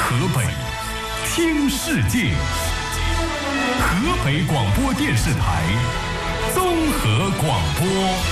河北，听世界。河北广播电视台综合广播。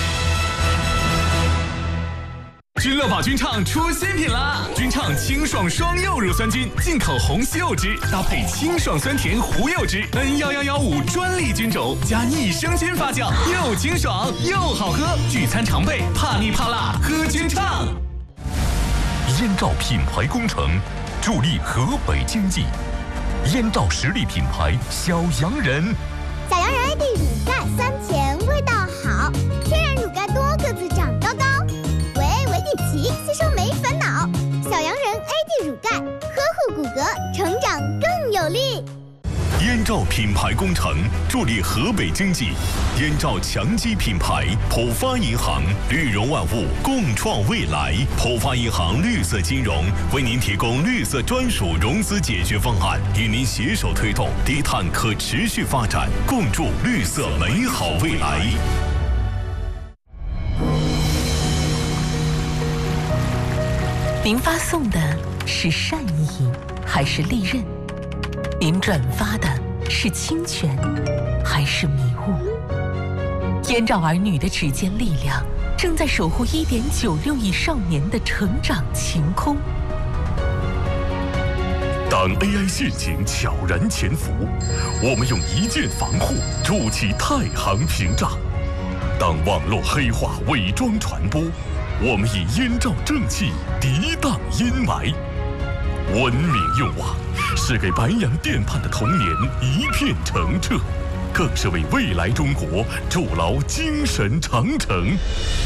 君乐宝菌畅出新品啦！菌畅清爽双柚乳酸菌，进口红西柚汁搭配清爽酸甜胡柚汁，N11115专利菌种加益生菌发酵，又清爽又好喝。聚餐常备，怕腻怕辣喝菌畅。 燕赵品牌工程助力河北经济。燕赵实力品牌小洋人， 小洋人 AD 乳盖酸甜，味道好，天然乳盖多个子长高高，维底奇吸收没烦恼。小洋人 AD 乳盖呵护骨骼，成长更有力。 燕赵品牌工程助力河北经济。燕赵强基品牌，浦发银行，绿融万物，共创未来。浦发银行绿色金融为您提供绿色专属融资解决方案，与您携手推动低碳可持续发展，共筑绿色美好未来。 您发送的是善意还是利刃？您转发的是侵权还是迷雾？燕赵儿女的指尖力量正在守护1.96亿少年的成长晴空。 当 AI 陷阱悄然潜伏，我们用一键防护筑起太行屏障；当网络黑化伪装传播，我们以燕赵正气涤荡阴霾。文明用网是给白洋淀畔的童年一片澄澈，更是为未来中国筑牢精神长城。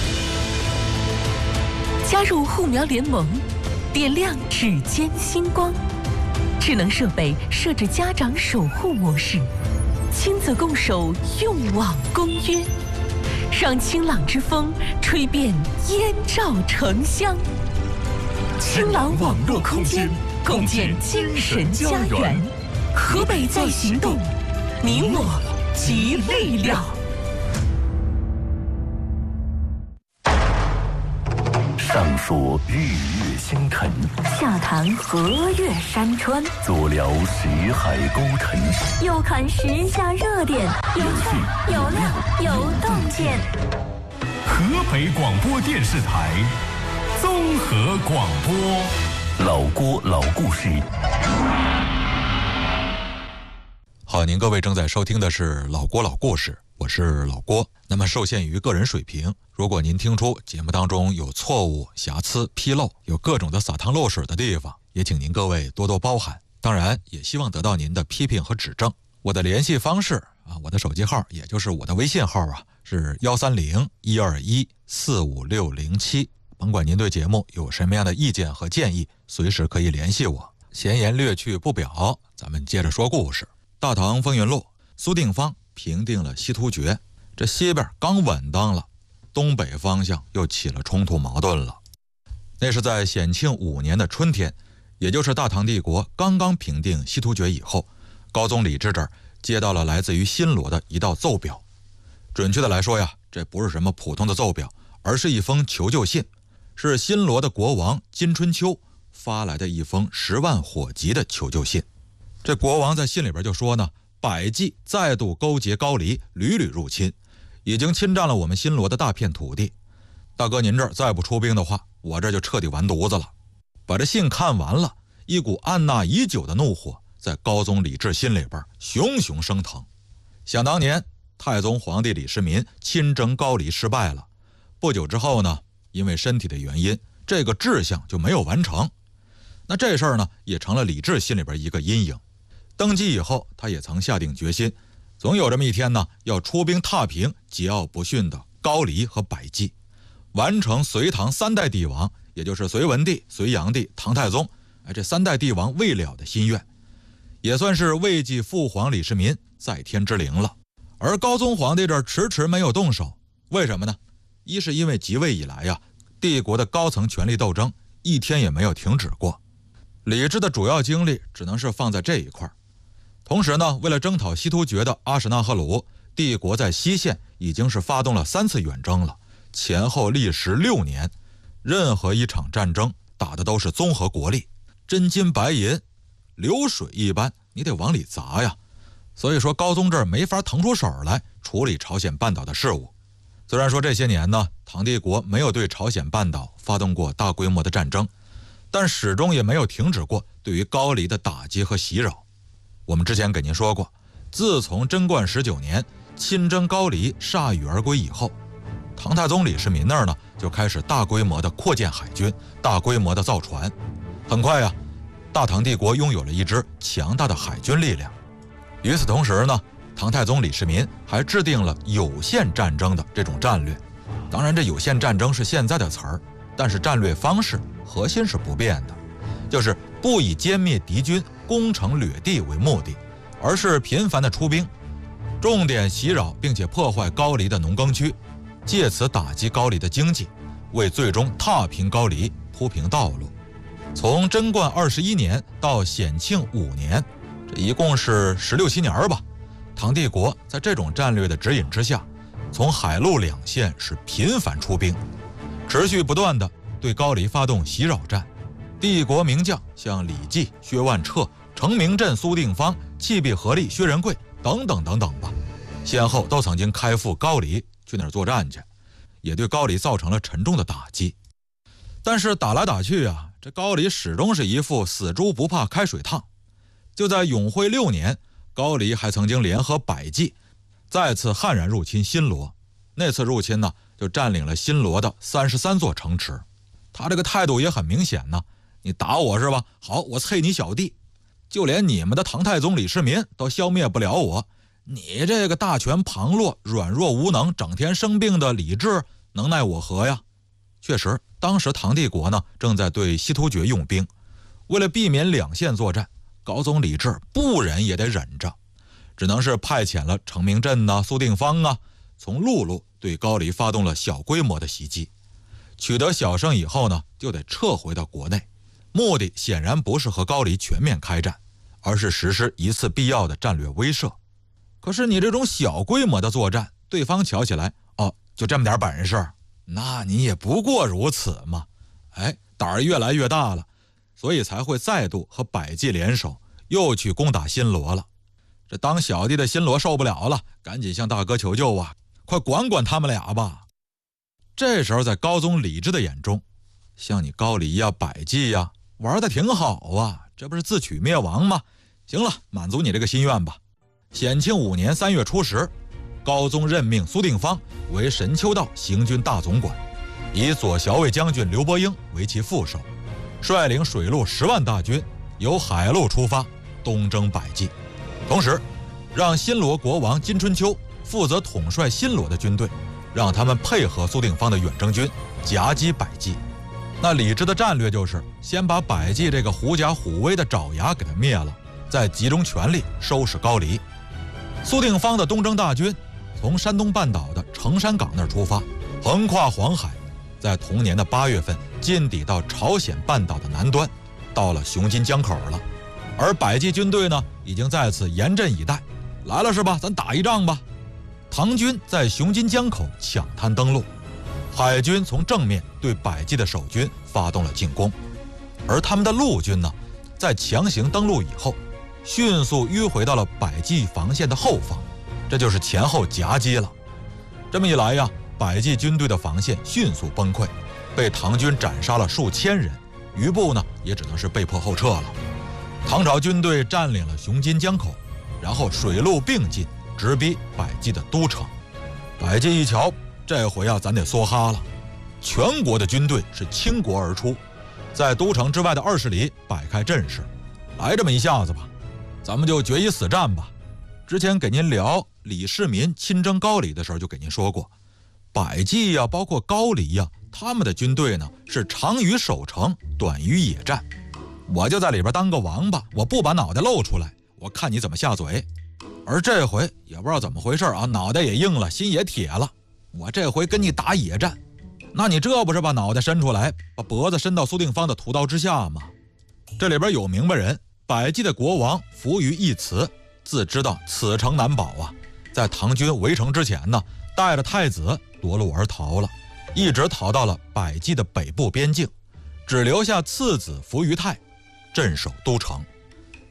加入护苗联盟，点亮指尖星光。智能设备设置家长守护模式，亲子共守用网公约，让清朗之风吹遍燕赵城乡。清朗网络空间，共建精神家园。河北在行动，你我集力量。 上说日月星辰， 下谈河岳山川， 左聊识海沟沉， 右看时下热点，有趣有料有洞见。 河北广播电视台综合广播。 老郭老故事。 好，您各位正在收听的是老郭老故事，我是老郭。那么受限于个人水平，如果您听出节目当中有错误、瑕疵、纰漏，有各种的洒汤漏水的地方，也请您各位多多包涵。当然也希望得到您的批评和指正。我的联系方式我的手机号也就是我的微信号是130-121-45607。甭管您对节目有什么样的意见和建议，随时可以联系我。闲言略去不表，咱们接着说故事。大唐风云录，苏定方平定了西突厥，这西边刚稳当了，东北方向又起了冲突矛盾了。那是在显庆5年的春天，也就是大唐帝国刚刚平定西突厥以后，高宗李治这儿接到了来自于新罗的一道奏表。准确的来说这不是什么普通的奏表，而是一封求救信，是新罗的国王金春秋发来的一封10万火急的求救信。这国王在信里边就说呢，百济再度勾结高丽，屡屡入侵，已经侵占了我们新罗的大片土地。大哥您这儿再不出兵的话，我这就彻底完犊子了。把这信看完了，一股按捺已久的怒火在高宗李治心里边熊熊升腾。想当年太宗皇帝李世民亲征高丽失败了，不久之后呢，因为身体的原因，这个志向就没有完成。那这事儿呢，也成了李治心里边一个阴影。登基以后，他也曾下定决心，总有这么一天呢，要出兵踏平桀骜不驯的高丽和百济，完成隋唐3代帝王，也就是隋文帝、隋炀帝、唐太宗这3代帝王未了的心愿，也算是为继父皇李世民在天之灵了。而高宗皇帝这儿迟迟没有动手，为什么呢？一是因为即位以来帝国的高层权力斗争一天也没有停止过，李治的主要精力只能是放在这一块。同时呢，为了征讨西突厥的阿史那赫鲁，帝国在西线已经是发动了3次远征了，前后历时6年，任何一场战争打的都是综合国力，真金白银流水一般，你得往里砸呀。所以说高宗这儿没法腾出手来处理朝鲜半岛的事务。虽然说这些年呢，唐帝国没有对朝鲜半岛发动过大规模的战争，但始终也没有停止过对于高丽的打击和袭扰。我们之前给您说过，自从贞观19年亲征高丽铩羽而归以后，唐太宗李世民那儿呢就开始大规模的扩建海军，大规模的造船。很快呀，大唐帝国拥有了一支强大的海军力量。与此同时呢，唐太宗李世民还制定了有限战争的这种战略。当然这有限战争是现在的词儿，但是战略方式核心是不变的，就是不以歼灭敌军、攻城掠地为目的，而是频繁的出兵，重点袭扰并且破坏高丽的农耕区，借此打击高丽的经济，为最终踏平高丽铺平道路。从贞观21年到显庆5年，这一共是16、17年吧。唐帝国在这种战略的指引之下，从海陆两线是频繁出兵，持续不断的对高丽发动袭扰战。帝国名将像李绩、薛万彻、程明镇、苏定方、契必合力、薛仁贵等等等等吧，先后都曾经开赴高丽去那儿作战去，也对高丽造成了沉重的打击。但是打来打去啊，这高丽始终是一副死猪不怕开水烫。就在永徽6年，高丽还曾经联合百济再次悍然入侵新罗。那次入侵呢，就占领了新罗的33座城池。他这个态度也很明显呢，你打我是吧？好，我啐你小弟，就连你们的唐太宗李世民都消灭不了我，你这个大权旁落、软弱无能、整天生病的李治能奈我何呀？确实，当时唐帝国呢正在对西突厥用兵，为了避免两线作战，高宗李治不忍也得忍着，只能是派遣了程明镇啊、苏定方啊，从陆路对高丽发动了小规模的袭击。取得小胜以后呢，就得撤回到国内，目的显然不是和高丽全面开战，而是实施一次必要的战略威慑。可是你这种小规模的作战，对方瞧起来就这么点本事，那你也不过如此嘛。胆儿越来越大了，所以才会再度和百济联手，又去攻打新罗了。这当小弟的新罗受不了了，赶紧向大哥求救啊，快管管他们俩吧。这时候在高宗李治的眼中，像你高丽呀、百济呀，玩得挺好啊，这不是自取灭亡吗？行了，满足你这个心愿吧。显庆5年3月初10，高宗任命苏定方为神丘道行军大总管，以左骁卫将军刘伯英为其副手，率领水陆10万大军，由海路出发，东征百济。同时让新罗国王金春秋负责统帅新罗的军队，让他们配合苏定方的远征军夹击百济。那李治的战略就是先把百济这个狐假虎威的爪牙给他灭了，再集中全力收拾高丽。苏定方的东征大军从山东半岛的成山港那儿出发，横跨黄海，在同年的8月份进抵到朝鲜半岛的南端，到了雄津江口了。而百济军队呢，已经在此严阵以待，来了是吧？咱打一仗吧。唐军在雄津江口抢滩登陆，海军从正面对百济的守军发动了进攻，而他们的陆军呢，在强行登陆以后，迅速迂回到了百济防线的后方，这就是前后夹击了。这么一来呀，百济军队的防线迅速崩溃，被唐军斩杀了数千人，余部呢也只能是被迫后撤了。唐朝军队占领了雄津江口，然后水陆并进，直逼百济的都城。百济一瞧，这回咱得梭哈了，全国的军队是倾国而出，在都城之外的20里摆开阵势，来这么一下子吧，咱们就决一死战吧。之前给您聊李世民亲征高丽的时候，就给您说过，百济呀，包括高丽呀，他们的军队呢是长于守城，短于野战。我就在里边当个王八，我不把脑袋露出来，我看你怎么下嘴。而这回也不知道怎么回事啊，脑袋也硬了，心也铁了，我这回跟你打野战，那你这不是把脑袋伸出来，把脖子伸到苏定方的屠刀之下吗？这里边有明白人，百济的国王伏于一祠，自知道此城难保啊，在唐军围城之前呢，带着太子夺路而逃了，一直逃到了百济的北部边境，只留下次子伏于泰镇守都城。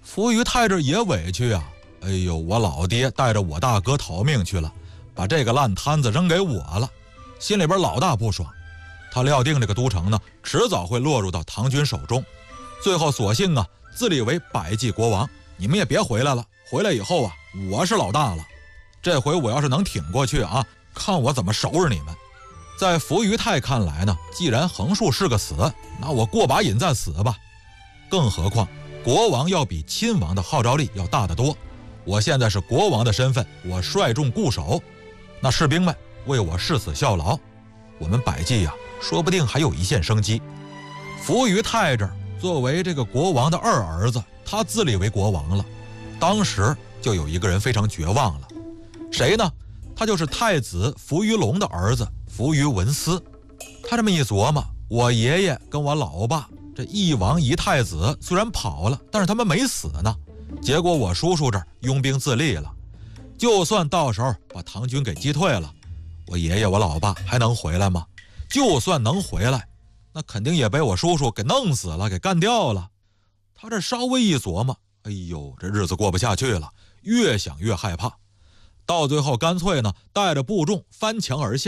扶余泰这也委屈啊，哎呦，我老爹带着我大哥逃命去了，把这个烂摊子扔给我了，心里边老大不爽。他料定这个都城呢，迟早会落入到唐军手中，最后索性啊，自立为百济国王。你们也别回来了，回来以后啊，我是老大了。这回我要是能挺过去啊，看我怎么收拾你们。在扶余泰看来呢，既然横竖是个死，那我过把瘾再死吧。更何况国王要比亲王的号召力要大得多，我现在是国王的身份，我率众固守，那士兵们为我誓死效劳，我们百济呀，说不定还有一线生机。扶余泰这儿作为这个国王的二儿子，他自立为国王了。当时就有一个人非常绝望了，谁呢？他就是太子扶余隆的儿子扶余文思。他这么一琢磨，我爷爷跟我老爸这一王一太子虽然跑了，但是他们没死呢。结果我叔叔这儿拥兵自立了，就算到时候把唐军给击退了，我爷爷我老爸还能回来吗？就算能回来，那肯定也被我叔叔给弄死了，给干掉了。他这稍微一琢磨，哎呦，这日子过不下去了，越想越害怕，到最后干脆呢，带着部众翻墙而下。